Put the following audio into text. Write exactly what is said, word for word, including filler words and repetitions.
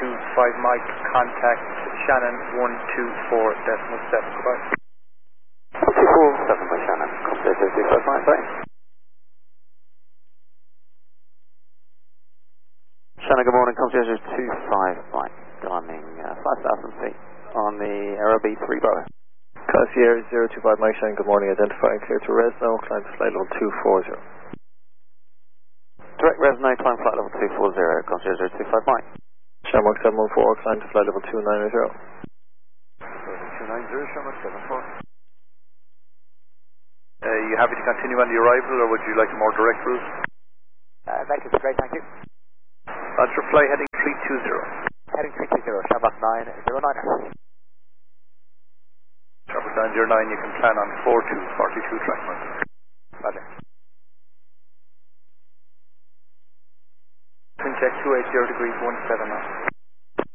two five Mike, contact Shannon one two four decimal seven. Goodbye. one two four seven by Shannon, contact zero two five Mike, bye. Shannon, good morning, contact zero two five Mike, climbing uh, five thousand feet on the Aero B three Bravo. Concierge zero two five Mike, Shannon, good morning, identifying clear to Resno, climb to flight level two four zero. Direct Resno, climb flight level two four zero, concierge zero two five Mike. Shamrock seven one four, climb to flight level two nine zero. two nine zero, Shamrock seven four. Uh, you happy to continue on the arrival, or would you like a more direct route? Uh, that is great, thank you. Roger, fly heading three two zero. Heading three two zero, Shamrock nine zero nine. Shamrock nine zero nine, you can plan on four two forty-two track mark. Roger. Twin check two eight zero degrees one seven knots.